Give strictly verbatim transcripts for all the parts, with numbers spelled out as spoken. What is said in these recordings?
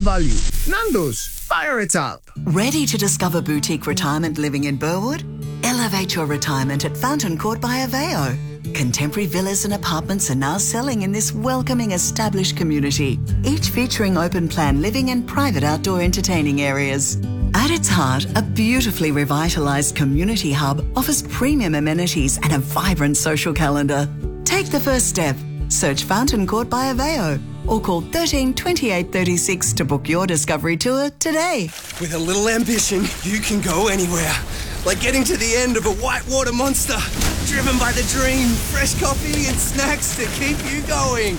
value. Nando's, fire it up. Ready to discover boutique retirement living in Burwood? Elevate your retirement at Fountain Court by Aveo. Contemporary villas and apartments are now selling in this welcoming established community, each featuring open plan living and private outdoor entertaining areas. At its heart, a beautifully revitalised community hub offers premium amenities and a vibrant social calendar. Take the first step. Search Fountain Court by Aveo or call thirteen twenty-eight thirty-six to book your discovery tour today. With a little ambition, you can go anywhere. Like getting to the end of a whitewater monster, driven by the dream, fresh coffee and snacks to keep you going.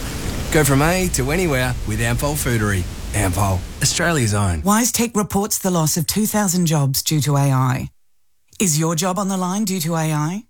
Go from A to anywhere with Ampol Foodery. Ampol, Australia's own. WiseTech reports the loss of two thousand jobs due to A I. Is your job on the line due to A I?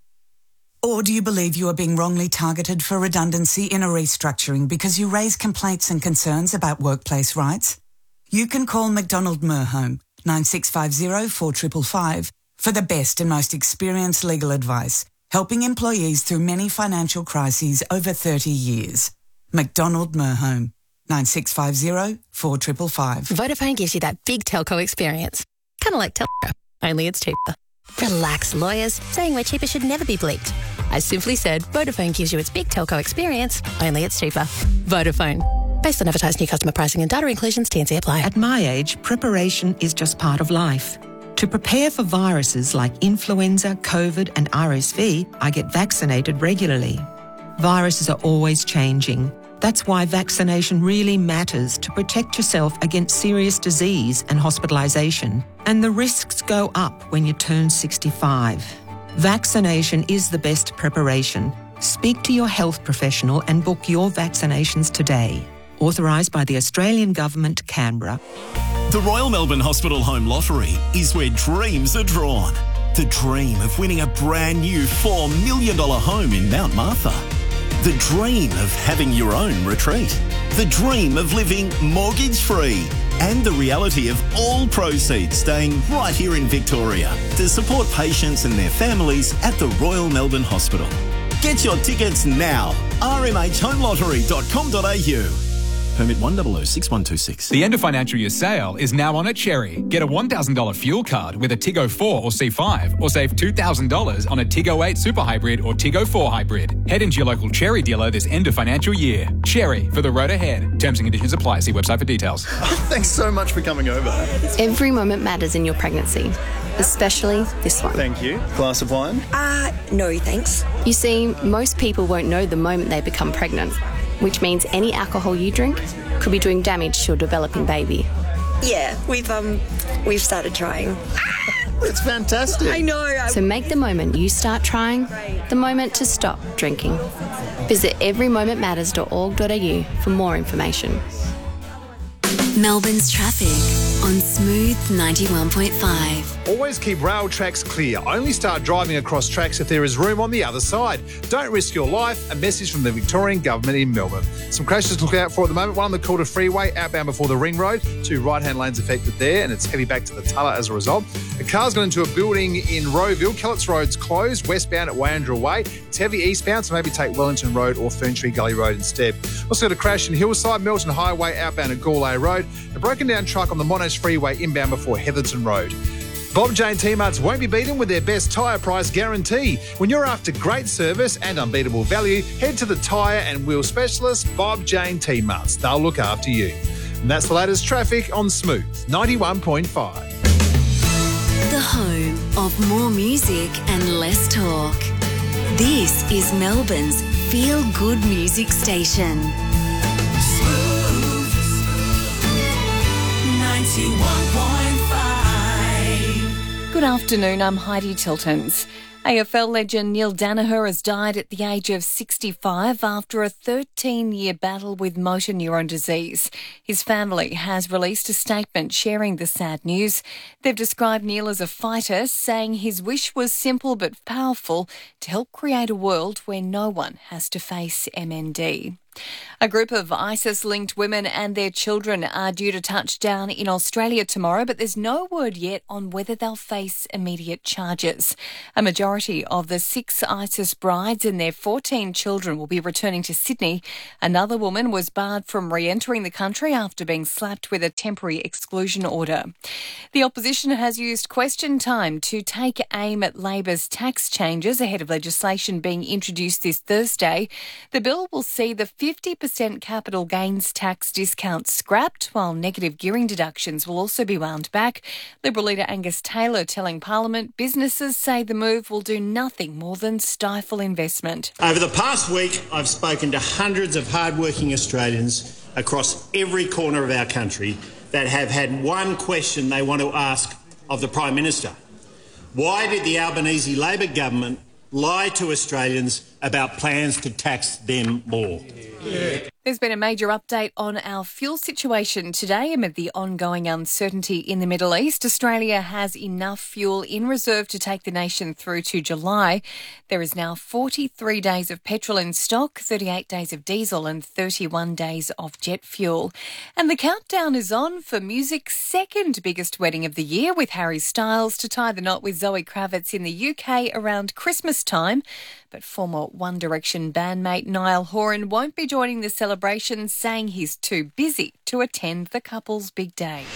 Or do you believe you are being wrongly targeted for redundancy in a restructuring because you raise complaints and concerns about workplace rights? You can call McDonald Merhome, nine six five zero, four five five five, for the best and most experienced legal advice, helping employees through many financial crises over thirty years. McDonald Merhome, nine six five zero, four five five five. Vodafone gives you that big telco experience. Kind of like telco, only it's cheaper. Relax, lawyers. Saying we're cheaper should never be bleeped. I simply said Vodafone gives you its big telco experience, only it's cheaper. Vodafone. Based on advertised new customer pricing and data inclusions, T and C apply. At my age, preparation is just part of life. To prepare for viruses like influenza, COVID and R S V, I get vaccinated regularly. Viruses are always changing. That's why vaccination really matters to protect yourself against serious disease and hospitalisation. And the risks go up when you turn sixty-five. Vaccination is the best preparation. Speak to your health professional and book your vaccinations today. Authorised by the Australian Government, Canberra. The Royal Melbourne Hospital Home Lottery is where dreams are drawn. The dream of winning a brand new four million dollars home in Mount Martha. The dream of having your own retreat. The dream of living mortgage-free. And the reality of all proceeds staying right here in Victoria to support patients and their families at the Royal Melbourne Hospital. Get your tickets now. r m h home lottery dot com dot a u. Permit one zero zero six one two six. The end of financial year sale is now on at Cherry. Get a one thousand dollars fuel card with a Tiggo four or C five, or save two thousand dollars on a Tiggo eight Super Hybrid or Tiggo four Hybrid. Head into your local Cherry dealer this end of financial year. Cherry, for the road ahead. Terms and conditions apply. See website for details. Thanks so much for coming over. Every moment matters in your pregnancy, especially this one. Thank you. Glass of wine? Uh, no thanks. You see, most people won't know the moment they become pregnant, which means any alcohol you drink could be doing damage to your developing baby. Yeah, we've um, we've started trying. It's fantastic. I know. I... So make the moment you start trying the moment to stop drinking. Visit every moment matters dot org dot a u for more information. Melbourne's traffic on Smooth ninety-one point five. Always keep rail tracks clear. Only start driving across tracks if there is room on the other side. Don't risk your life. A message from the Victorian Government in Melbourne. Some crashes to look out for at the moment. One on the Calder Freeway, outbound before the Ring Road. Two right-hand lanes affected there, and it's heavy back to the Tulla as a result. A car's gone into a building in Rowville. Kellett's Road's closed, westbound at Wandra Way. It's heavy eastbound, so maybe take Wellington Road or Ferntree Gully Road instead. Also got a crash in Hillside, Melton Highway, outbound at Gourlay Road. A broken down truck on the Monash Freeway, inbound before Heatherton Road. Bob Jane T-Marts won't be beaten with their best tyre price guarantee. When you're after great service and unbeatable value, head to the tyre and wheel specialist Bob Jane T-Marts. They'll look after you. And that's the latest traffic on Smooth ninety-one point five. The home of more music and less talk. This is Melbourne's feel-good music station. Smooth ninety-one point five. Good afternoon, I'm Heidi Tiltons. A F L legend Neil Danaher has died at the age of sixty-five after a thirteen-year battle with motor neuron disease. His family has released a statement sharing the sad news. They've described Neil as a fighter, saying his wish was simple but powerful to help create a world where no one has to face M N D. A group of ISIS-linked women and their children are due to touch down in Australia tomorrow, but there's no word yet on whether they'll face immediate charges. A majority of the six ISIS brides and their fourteen children will be returning to Sydney. Another woman was barred from re-entering the country after being slapped with a temporary exclusion order. The opposition has used question time to take aim at Labor's tax changes ahead of legislation being introduced this Thursday. The bill will see the fifty percent capital gains tax discount scrapped, while negative gearing deductions will also be wound back. Liberal leader Angus Taylor telling Parliament businesses say the move will do nothing more than stifle investment. Over the past week, I've spoken to hundreds of hard-working Australians across every corner of our country that have had one question they want to ask of the Prime Minister. Why did the Albanese Labor government lie to Australians about plans to tax them more? Yeah. There's been a major update on our fuel situation today amid the ongoing uncertainty in the Middle East. Australia has enough fuel in reserve to take the nation through to July. There is now forty-three days of petrol in stock, thirty-eight days of diesel and thirty-one days of jet fuel. And the countdown is on for music's second biggest wedding of the year, with Harry Styles to tie the knot with Zoe Kravitz in the U K around Christmas time. But former One Direction bandmate Niall Horan won't be joining the celebration, saying he's too busy to attend the couple's big day.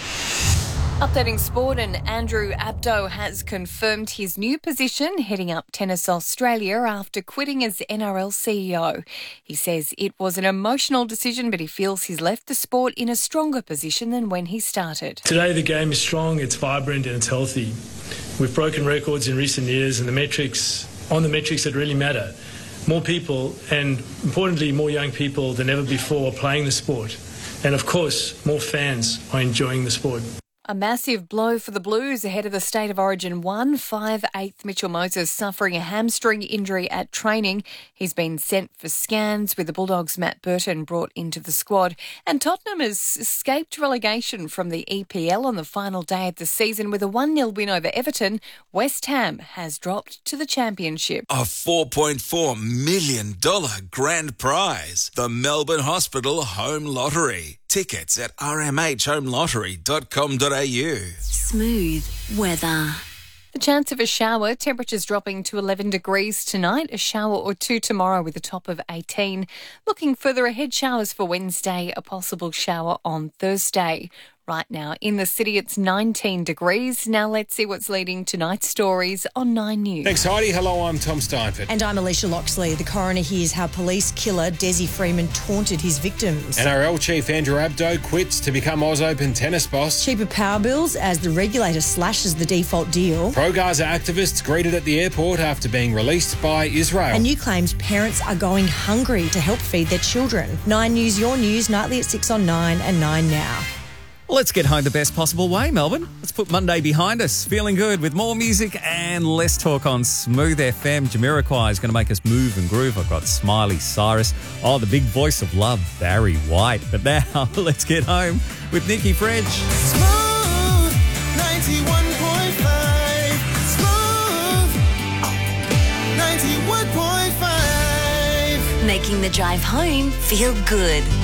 Updating sport, and Andrew Abdo has confirmed his new position heading up Tennis Australia after quitting as N R L C E O. He says it was an emotional decision, but he feels he's left the sport in a stronger position than when he started. Today the game is strong, it's vibrant and it's healthy. We've broken records in recent years, and the metrics on the metrics that really matter. More people, and importantly more young people than ever before, are playing the sport. And of course, more fans are enjoying the sport. A massive blow for the Blues ahead of the State of Origin one. five-eighth Mitchell Moses suffering a hamstring injury at training. He's been sent for scans, with the Bulldogs' Matt Burton brought into the squad. And Tottenham has escaped relegation from the E P L on the final day of the season with a one nil win over Everton. West Ham has dropped to the Championship. A four point four million dollars grand prize. The Melbourne Hospital Home Lottery. Tickets at r m h home lottery dot com dot a u. Smooth weather. The chance of a shower, temperatures dropping to eleven degrees tonight, a shower or two tomorrow with a top of eighteen. Looking further ahead, showers for Wednesday, a possible shower on Thursday. Right now in the city, it's nineteen degrees. Now let's see what's leading tonight's stories on Nine News. Thanks, Heidi. Hello, I'm Tom Steinford. And I'm Alicia Loxley. The coroner hears how police killer Desi Freeman taunted his victims. N R L chief Andrew Abdo quits to become Oz Open tennis boss. Cheaper power bills as the regulator slashes the default deal. Pro-Gaza activists greeted at the airport after being released by Israel. And new claims parents are going hungry to help feed their children. Nine News, your news, nightly at six on Nine and Nine Now. Let's get home the best possible way, Melbourne. Let's put Monday behind us. Feeling good with more music and less talk on Smooth F M. Jamiroquai is going to make us move and groove. I've got Smiley Cyrus. Oh, the big voice of love, Barry White. But now, let's get home with Nikki French. Smooth ninety-one point five. Smooth ninety-one point five. Making the drive home feel good.